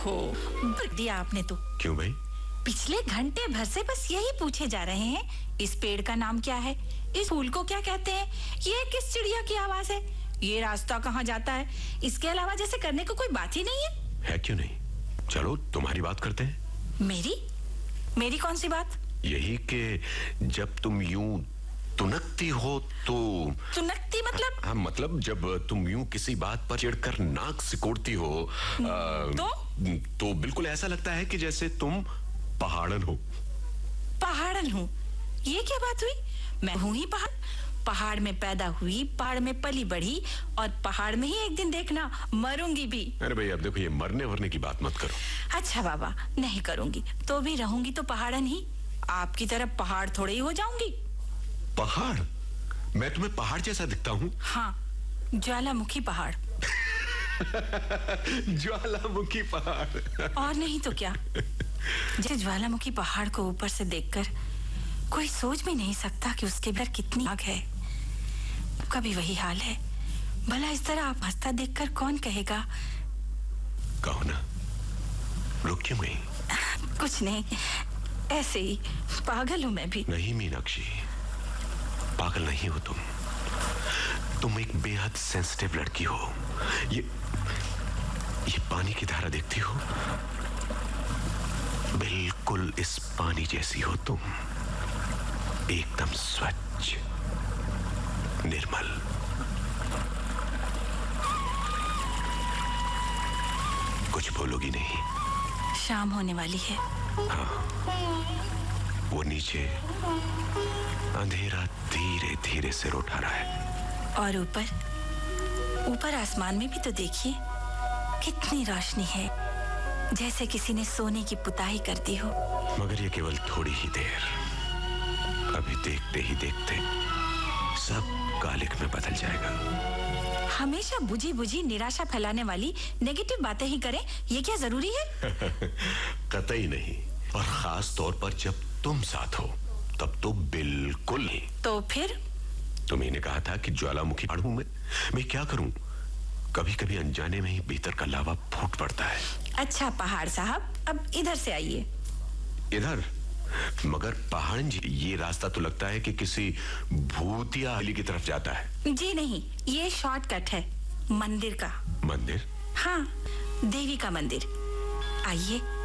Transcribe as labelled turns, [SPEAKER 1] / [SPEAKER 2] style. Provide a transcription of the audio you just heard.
[SPEAKER 1] ओहो, बक दिया आपने तो।
[SPEAKER 2] क्यों भाई?
[SPEAKER 1] पिछले घंटे भर से बस यही पूछे जा रहे हैं, इस पेड़ का नाम क्या है, इस फूल को क्या कहते हैं, ये किस चिड़िया की आवाज है, ये रास्ता कहाँ जाता है। इसके अलावा जैसे करने को कोई बात ही नहीं
[SPEAKER 2] है क्यों नहीं? चलो तुम्हारी बात करते हैं।
[SPEAKER 1] मेरी कौन सी बात?
[SPEAKER 2] यही कि जब तुम यूं तुनकती हो तो...
[SPEAKER 1] तुनकती मतलब?
[SPEAKER 2] हाँ, मतलब जब तुम यूं किसी बात पर चिढ़कर नाक सिकोड़ती हो तो बिल्कुल ऐसा लगता है कि जैसे तुम पहाड़न हो।
[SPEAKER 1] पहाड़न हूँ? ये क्या बात हुई? मैं हूँ ही पहाड़ में पैदा हुई, पहाड़ में पली बढ़ी और पहाड़ में ही एक दिन देखना मरूंगी भी।
[SPEAKER 2] अरे भाई अब देखो, ये मरने वरने की बात मत करो।
[SPEAKER 1] अच्छा बाबा, नहीं करूंगी तो भी रहूंगी तो पहाड़न ही, आपकी तरफ पहाड़ थोड़े ही हो जाऊंगी।
[SPEAKER 2] पहाड़? मैं तुम्हें पहाड़ जैसा दिखता हूँ?
[SPEAKER 1] हाँ, ज्वालामुखी पहाड़।
[SPEAKER 2] ज्वालामुखी पहाड़।
[SPEAKER 1] और नहीं तो क्या। जैसे ज्वालामुखी पहाड़ को ऊपर से देखकर कोई सोच भी नहीं सकता कि उसके भीतर कितनी आग है। कभी वही हाल है। भला इस तरह आप हंसता देखकर कौन कहेगा?
[SPEAKER 2] कहो ना, रुक क्यों गई?
[SPEAKER 1] कुछ नहीं, ऐसे ही पागल हूं मैं भी।
[SPEAKER 2] नहीं मीनाक्षी, पागल नहीं हो तुम एक बेहद सेंसिटिव लड़की हो। ये पानी की धारा देखती हो, बिल्कुल इस पानी जैसी हो तुम, एकदम स्वच्छ, निर्मल। कुछ बोलोगी नहीं?
[SPEAKER 1] शाम होने वाली है।
[SPEAKER 2] हाँ, वो नीचे अंधेरा धीरे धीरे सिर उठा रहा है।
[SPEAKER 1] और ऊपर आसमान में भी तो देखिए कितनी रोशनी है, जैसे किसी ने सोने की पुताई कर दी हो।
[SPEAKER 2] मगर ये केवल थोड़ी ही देर, अभी देखते ही देखते सब कालिक में बदल जाएगा।
[SPEAKER 1] हमेशा बुझी बुझी निराशा फैलाने वाली नेगेटिव बातें ही करें, ये क्या जरूरी है?
[SPEAKER 2] कतई नहीं, और खास तौर पर जब तुम साथ हो तब तो बिल्कुल नहीं।
[SPEAKER 1] तो फिर?
[SPEAKER 2] तुम्ही ने कहा था कि ज्वालामुखी पहाड़ हूं मैं क्या करूं? कभी कभी अनजाने में ही भीतर का लावा फूट पड़ता है।
[SPEAKER 1] अच्छा पहाड़ साहब, अब इधर से आइए।
[SPEAKER 2] इधर? मगर पहाड़ जी, ये रास्ता तो लगता है कि किसी भूतिया हवेली की तरफ जाता है।
[SPEAKER 1] जी नहीं, ये शॉर्टकट है मंदिर का।
[SPEAKER 2] मंदिर?
[SPEAKER 1] हाँ, देवी का मंदिर। आइए।